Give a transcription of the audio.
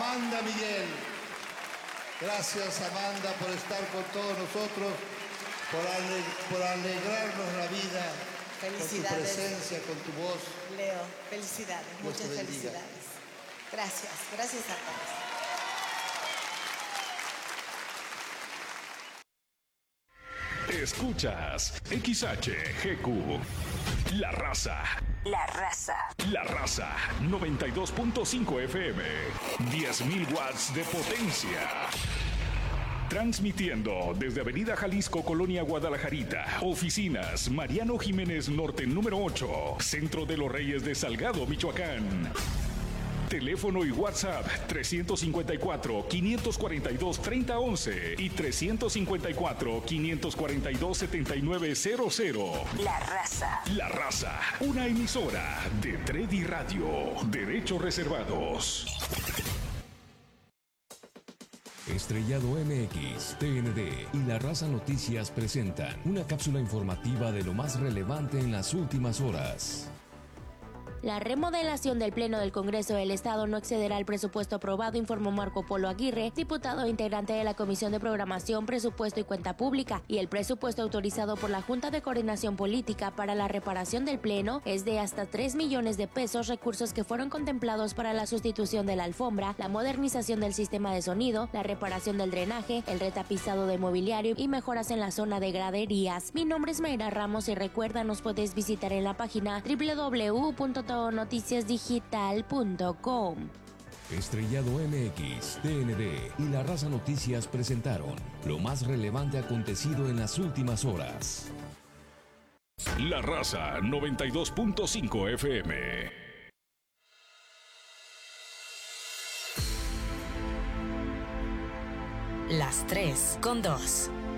Amanda Miguel. Gracias, Amanda, por estar con todos nosotros, por alegrarnos la vida. Felicidades. Con tu presencia, con tu voz. Leo, felicidades, Dios muchas felicidades. Gracias, gracias a todos. Escuchas XHGQ. La Raza. La Raza. La Raza 92.5 FM. 10.000 watts de potencia. Transmitiendo desde Avenida Jalisco, Colonia Guadalajarita. Oficinas Mariano Jiménez Norte número 8. Centro de los Reyes de Salgado, Michoacán. Teléfono y WhatsApp 354-542-3011 y 354-542-7900. La Raza. La Raza, una emisora de Tredi Radio. Derechos reservados. Estrellado MX, TND y La Raza Noticias presentan una cápsula informativa de lo más relevante en las últimas horas. La remodelación del Pleno del Congreso del Estado no excederá el presupuesto aprobado, informó Marco Polo Aguirre, diputado integrante de la Comisión de Programación, Presupuesto y Cuenta Pública, y el presupuesto autorizado por la Junta de Coordinación Política para la reparación del Pleno es de hasta 3 millones de pesos, recursos que fueron contemplados para la sustitución de la alfombra, la modernización del sistema de sonido, la reparación del drenaje, el retapizado de mobiliario y mejoras en la zona de graderías. Mi nombre es Mayra Ramos y recuerda, nos puedes visitar en la página www.noticiasdigital.com. Estrellado MX, TND y La Raza Noticias presentaron lo más relevante acontecido en las últimas horas. La Raza 92.5 FM. Las 3:02.